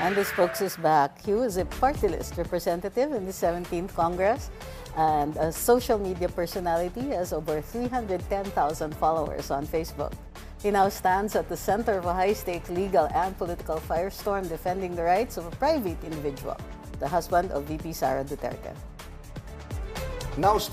And this Spokes is back. He was a party list representative in the 17th Congress and a social media personality. He has over 310,000 followers on Facebook. He now stands at the center of a high-stakes legal and political firestorm defending the rights of a private individual, the husband of VP Sara Duterte. Now